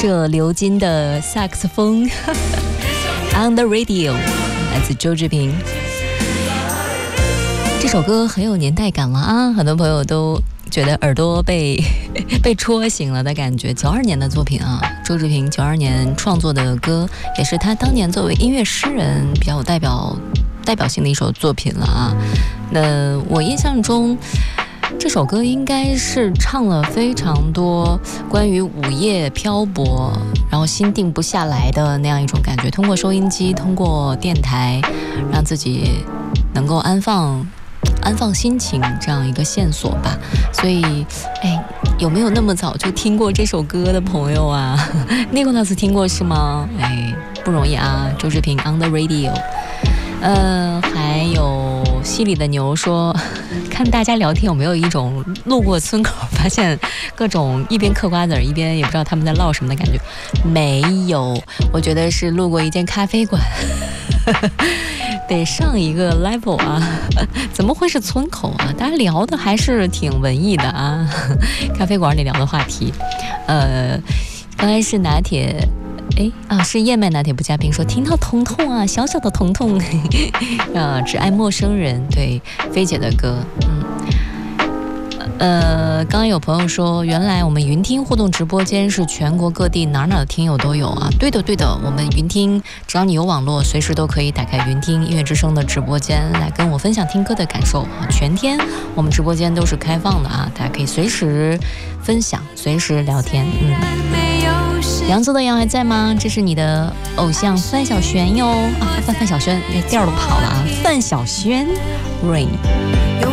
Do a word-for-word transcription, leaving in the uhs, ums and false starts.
这流金的萨克斯风On the Radio 来自周志平。这首歌很有年代感了啊，很多朋友都觉得耳朵被被戳醒了的感觉。九二年的作品啊，周志平九二年创作的歌，也是他当年作为音乐诗人比较有代表代表性的一首作品了啊。那我印象中这首歌应该是唱了非常多关于午夜漂泊，然后心定不下来的那样一种感觉，通过收音机，通过电台，让自己能够安放安放心情这样一个线索吧。所以哎，有没有那么早就听过这首歌的朋友啊？那个那次听过是吗？哎，不容易啊。周志平 On the Radio。呃，还有戏里的牛说，看大家聊天有没有一种路过村口发现各种一边嗑瓜子一边也不知道他们在唠什么的感觉？没有，我觉得是路过一间咖啡馆得上一个 level 啊，怎么会是村口啊？大家聊的还是挺文艺的啊，咖啡馆里聊的话题。呃，刚才是拿铁哎啊，是燕麦拿铁不加冰说听到彤彤啊，小小的彤彤啊，只爱陌生人，对，菲姐的歌。嗯呃，刚刚有朋友说，原来我们云听互动直播间是全国各地哪哪的听友都有啊。对的对的，我们云听只要你有网络，随时都可以打开云听音乐之声的直播间来跟我分享听歌的感受啊。全天我们直播间都是开放的啊，大家可以随时分享，随时聊天。嗯，杨子的杨还在吗？这是你的偶像范晓萱哟啊，范范晓萱，那调都跑了啊，范晓萱 Rain。